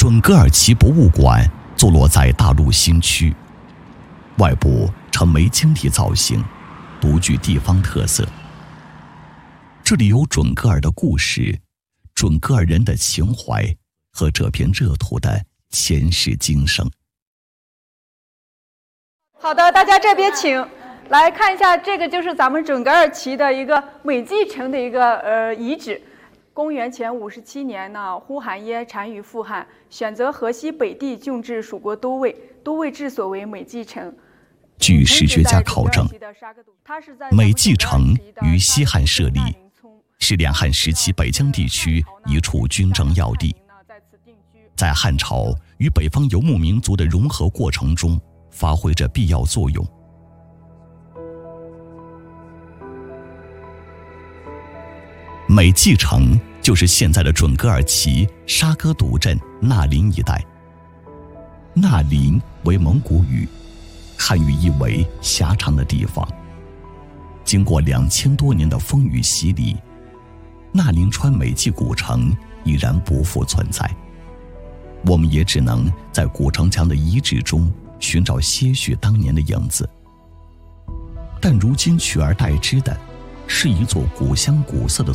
准噶尔旗博物馆坐落在大陆新区，外部呈梅晶体造型，独具地方特色。这里有准噶尔的故事，准噶尔人的情怀和这片热土的前世今生。 好的，大家这边请来看一下，这个就是咱们准噶尔旗的一个美济城的一个遗址。公元前57年呢，呼韩耶单于复汉，选择河西北地郡治属国都尉，都尉治所为美济城。 据史学家考证，美济城于西汉设立，是两汉时期北疆地区一处军政要地，在汉朝与北方游牧民族的融合过程中发挥着必要作用。美济城就是现在的准噶尔旗沙哥赌镇纳林一带。纳林为蒙古语，汉语意为狭长的地方。经过2000多年的风雨洗礼，纳林川美济古城已然不复存在。我们也只能在古城墙的遗址中寻找些许当年的影子，但如今取而代之的是一座古香古色的